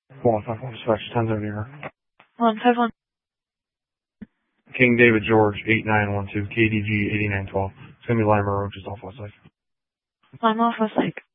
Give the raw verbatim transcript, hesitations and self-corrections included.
one five one dispatch, ten thirty here. one five one. King David George, eight nine one two, K D G eighty-nine twelve. It's going to be Lima Road, just off Westlake. Lima off Westlake.